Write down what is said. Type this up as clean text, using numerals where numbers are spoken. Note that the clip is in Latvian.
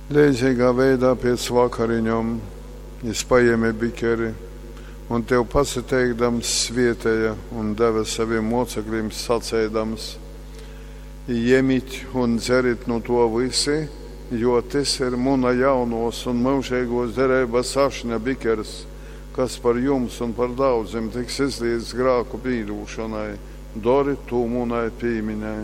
Līdzīgā veidā pēc vakariņām es paēmu bikeri un tev pasiteikdams svietēja un deva saviem mocekļiem sacēdams: Iemit un dzerit no to visi, jo tas ir muna jaunos un mūžīgos derības ašņa bikers, kas par jums un par daudziem tiks izlietas grēku pīdūšanai. Dori to munai pīmiņai.